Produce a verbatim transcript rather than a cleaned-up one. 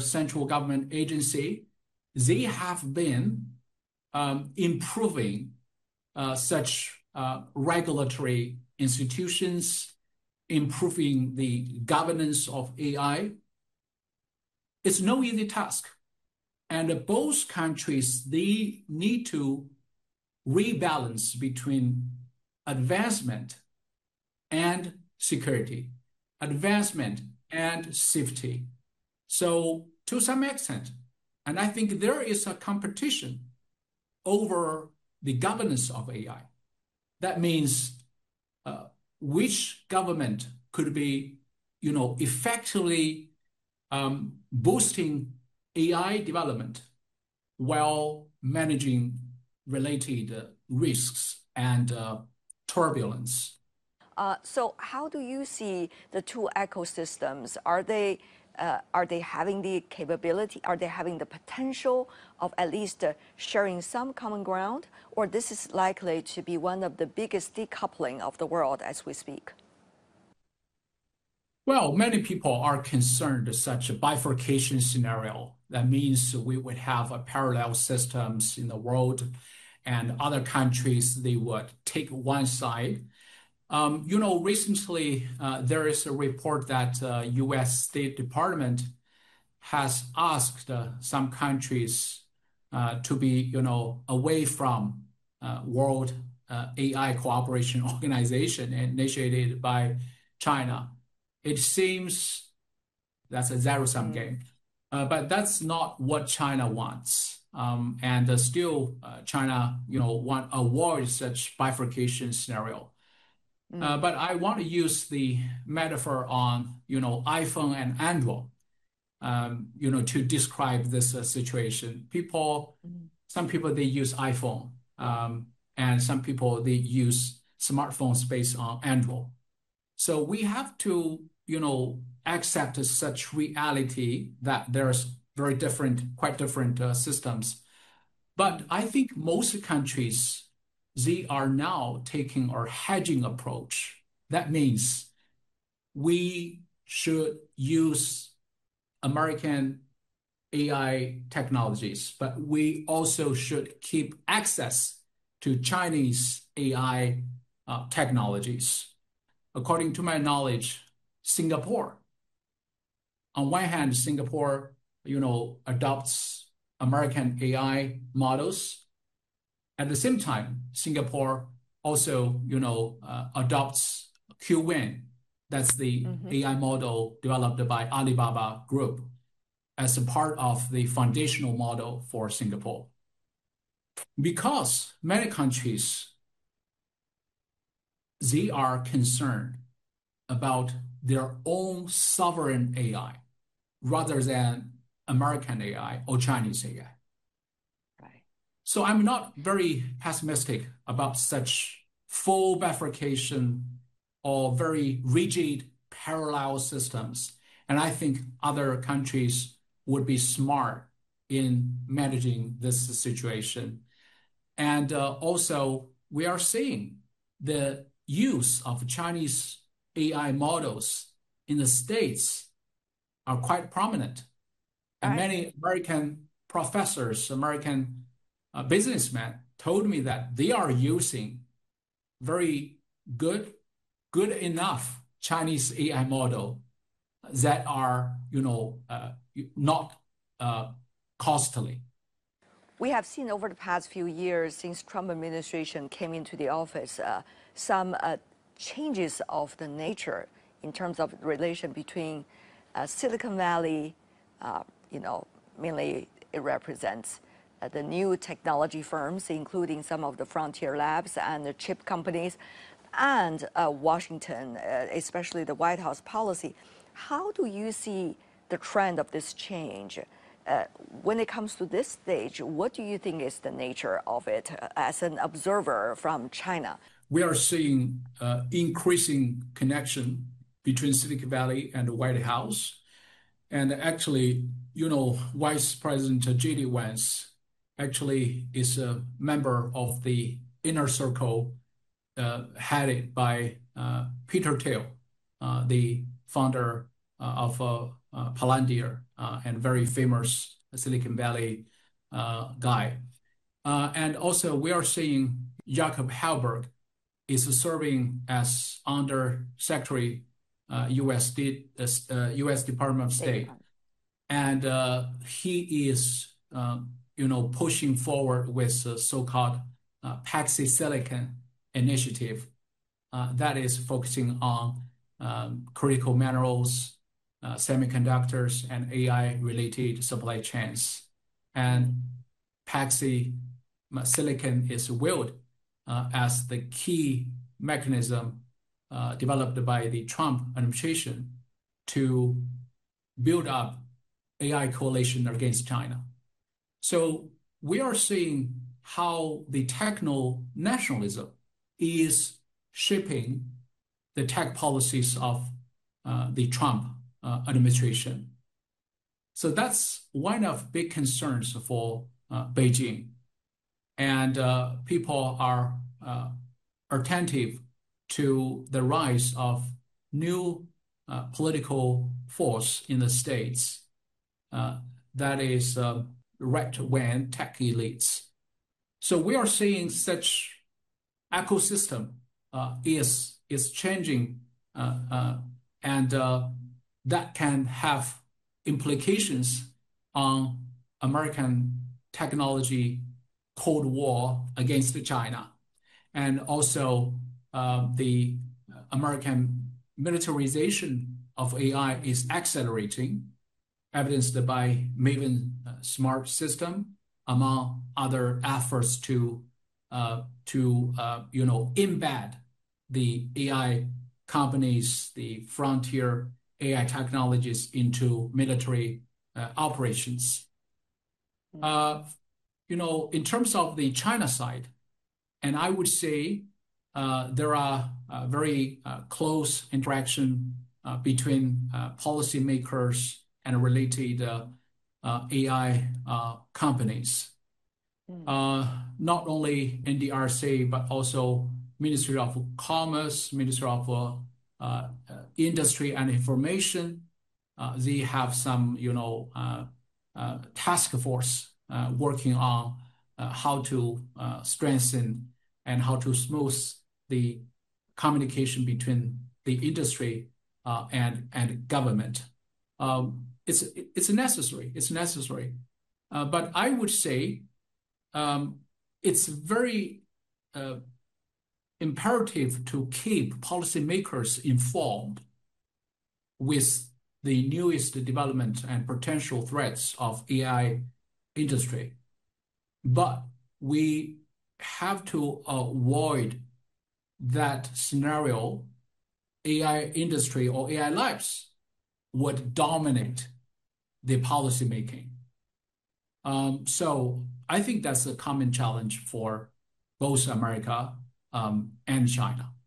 central government agency, they have been um, improving uh, such uh, regulatory institutions, improving the governance of A I. It's no easy task. And both countries, they need to rebalance between advancement and security, advancement and safety. So to some extent, and I think there is a competition over the governance of A I. That means uh, which government could be, you know, effectively um, boosting A I development while managing related uh, risks and uh, turbulence. Uh, so how do you see the two ecosystems? Are they uh, are they having the capability? Are they having the potential of at least uh, sharing some common ground? Or this is likely to be one of the biggest decoupling of the world as we speak? Well, many people are concerned such a bifurcation scenario. That means we would have a parallel systems in the world, and other countries, they would take one side. Um, you know, recently uh, there is a report that uh, U S State Department has asked uh, some countries uh, to be, you know, away from uh, World uh, A I Cooperation Organization initiated by China. It seems that's a zero-sum game, uh, but that's not what China wants. Um, and uh, still, uh, China, you know, want avoid such bifurcation scenario. Mm. Uh, but I want to use the metaphor on, you know, iPhone and Android, um, you know, to describe this uh, situation. People, mm. some people they use iPhone, um, and some people they use smartphones based on Android. So we have to, you know, accept such reality that there's very different, quite different uh, systems. But I think most countries, they are now taking a hedging approach. That means we should use American A I technologies, but we also should keep access to Chinese A I uh, technologies. According to my knowledge, Singapore, on one hand, Singapore, you know, adopts American A I models. At the same time, Singapore also, you know, uh, adopts Q W N. That's the mm-hmm. A I model developed by Alibaba Group as a part of the foundational model for Singapore. Because many countries, they are concerned about their own sovereign A I rather than American A I or Chinese A I. Right. So I'm not very pessimistic about such full bifurcation or very rigid parallel systems. And I think other countries would be smart in managing this situation. And uh, also, we are seeing the use of Chinese A I models in the States are quite prominent. And right. many American professors, American uh, businessmen told me that they are using very good, good enough Chinese A I model that are, you know, uh, not uh, costly. We have seen over the past few years since Trump administration came into the office, uh, some uh, changes of the nature in terms of relation between uh, Silicon Valley, uh, you know, mainly it represents uh, the new technology firms, including some of the frontier labs and the chip companies, and uh, Washington, uh, especially the White House policy. How do you see the trend of this change? Uh, when it comes to this stage, what do you think is the nature of it uh, as an observer from China? We are seeing uh, increasing connection between Silicon Valley and the White House. And actually, you know, Vice President J D Vance actually is a member of the inner circle uh, headed by uh, Peter Thiel, uh, the founder uh, of uh, uh, Palantir uh, and very famous Silicon Valley uh, guy. Uh, and also, we are seeing Jacob Halberg is serving as Under Secretary uh, U S D, uh, U S Department of State, and uh, he is uh, you know pushing forward with the so-called uh, Paxi Silicon initiative uh, that is focusing on um, critical minerals, uh, semiconductors, and A I-related supply chains. And Paxi Silicon is willed uh, as the key mechanism uh, developed by the Trump administration to build up A I coalition against China. So we are seeing how the techno nationalism is shaping the tech policies of uh, the Trump uh, administration. So that's one of big concerns for uh, Beijing. And uh, people are uh, attentive to the rise of new uh, political force in the States. Uh, that is uh, right-wing tech elites. So we are seeing such ecosystem uh, is is changing, uh, uh, and uh, that can have implications on American technology Cold War against China, and also uh, the American militarization of A I is accelerating, evidenced by Maven uh, Smart System, among other efforts to uh, to uh, you know embed the A I companies, the frontier A I technologies into military uh, operations. Uh, you know, in terms of the China side, and I would say uh, there are uh, very uh, close interaction uh, between uh, policymakers and related uh, uh, A I uh, companies. Uh, not only N D R C, but also Ministry of Commerce, Ministry of uh, uh, Industry and Information. Uh, they have some, you know, uh, uh, task force uh, working on uh, how to uh, strengthen and how to smooth the communication between the industry uh, and and government. Um, it's it's necessary. It's necessary, uh, but I would say. Um, it's very uh, imperative to keep policymakers informed with the newest development and potential threats of A I industry. But we have to avoid that scenario, A I industry or A I labs would dominate the policymaking. Um, so I think that's a common challenge for both America um, and China.